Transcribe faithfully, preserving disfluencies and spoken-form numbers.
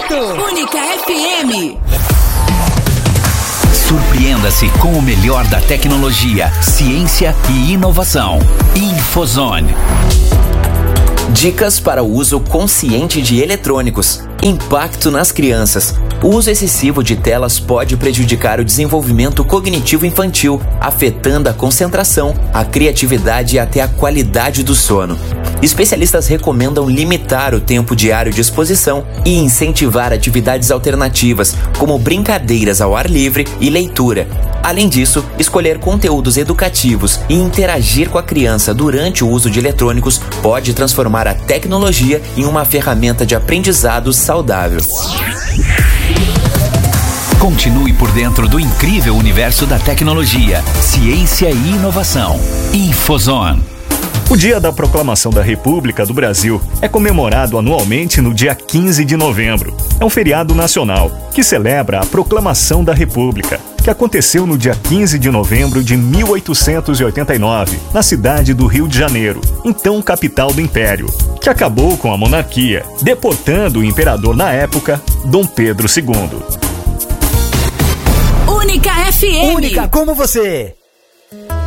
certo. Única F M. Surpreenda-se com o melhor da tecnologia, ciência e inovação. Infozone. Dicas para o uso consciente de eletrônicos. Impacto nas crianças. O uso excessivo de telas pode prejudicar o desenvolvimento cognitivo infantil, afetando a concentração, a criatividade e até a qualidade do sono. Especialistas recomendam limitar o tempo diário de exposição e incentivar atividades alternativas, como brincadeiras ao ar livre e leitura. Além disso, escolher conteúdos educativos e interagir com a criança durante o uso de eletrônicos pode transformar a tecnologia em uma ferramenta de aprendizado saudável. Continue por dentro do incrível universo da tecnologia, ciência e inovação. Infozone. O Dia da Proclamação da República do Brasil é comemorado anualmente no dia quinze de novembro. É um feriado nacional que celebra a Proclamação da República, que aconteceu no dia quinze de novembro de mil oitocentos e oitenta e nove, na cidade do Rio de Janeiro, então capital do Império, que acabou com a monarquia, deportando o imperador na época, Dom Pedro segundo. Única F M. Única como você.